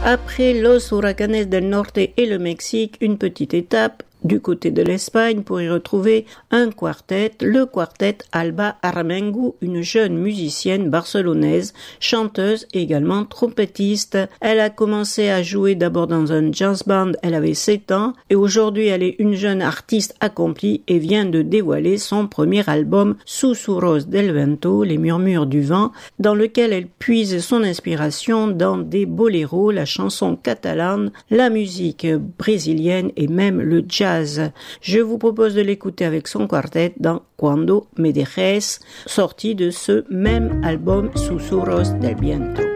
Après Los Huracanes del Norte et le Mexique, une petite étape du côté de l'Espagne pour y retrouver un quartet, le quartet Alba Aramengu, une jeune musicienne barcelonaise, chanteuse et également trompettiste. Elle a commencé à jouer d'abord dans un jazz band, elle avait 7 ans et aujourd'hui elle est une jeune artiste accomplie et vient de dévoiler son premier album Susurros del Vento, les murmures du vent, dans lequel elle puise son inspiration dans des boléros, la chanson catalane, la musique brésilienne et même le jazz. Je vous propose de l'écouter avec son quartet dans Cuando me dejes, sorti de ce même album Susurros del Viento.